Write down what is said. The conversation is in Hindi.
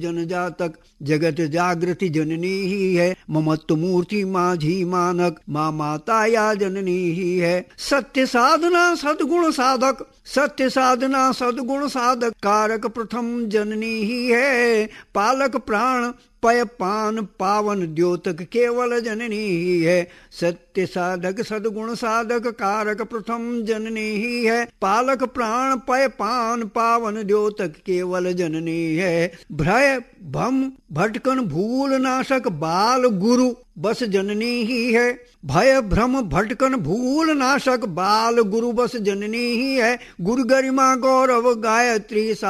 जन जातक जगत जागृति जननी ही है। ममत्व मूर्ति माझी मानक माँ माता या जननी ही है। सत्य साधना सद्गुण साधक, सत्य साधना सद्गुण साधक कारक प्रथम जननी ही है। पालक प्राण पय पान पावन द्योतक केवल जननी ही है। सत्य साधक सद्गुण साधक कारक प्रथम जननी ही है। पालक प्राण पय पान पावन द्योतक केवल जननी है। भ्रय भम भटकन भूल नाशक बाल गुरु बस जननी ही है। भय भ्रम भटकन भूल नाशक बाल गुरु बस जननी ही है। गुरु गरिमा गौरव गायत्री